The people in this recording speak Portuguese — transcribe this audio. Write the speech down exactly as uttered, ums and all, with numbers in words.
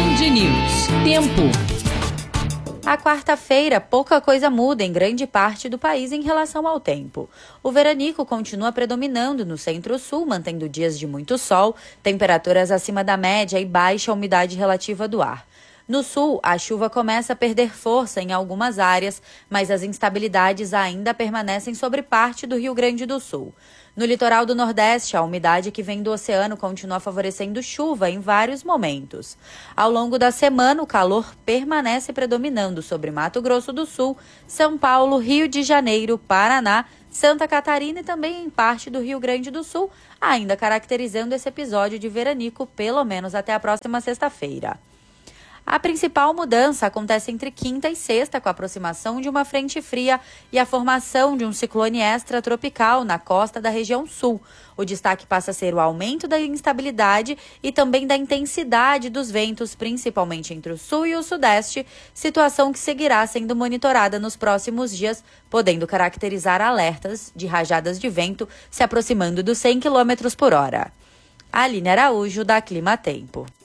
Band News. Tempo. A quarta-feira, pouca coisa muda em grande parte do país em relação ao tempo. O veranico continua predominando no centro-sul, mantendo dias de muito sol, temperaturas acima da média e baixa umidade relativa do ar. No sul, a chuva começa a perder força em algumas áreas, mas as instabilidades ainda permanecem sobre parte do Rio Grande do Sul. No litoral do Nordeste, a umidade que vem do oceano continua favorecendo chuva em vários momentos. Ao longo da semana, o calor permanece predominando sobre Mato Grosso do Sul, São Paulo, Rio de Janeiro, Paraná, Santa Catarina e também em parte do Rio Grande do Sul, ainda caracterizando esse episódio de veranico pelo menos até a próxima sexta-feira. A principal mudança acontece entre quinta e sexta, com a aproximação de uma frente fria e a formação de um ciclone extratropical na costa da região sul. O destaque passa a ser o aumento da instabilidade e também da intensidade dos ventos, principalmente entre o sul e o sudeste, situação que seguirá sendo monitorada nos próximos dias, podendo caracterizar alertas de rajadas de vento se aproximando dos cem quilômetros por hora. Aline Araújo, da Clima Tempo.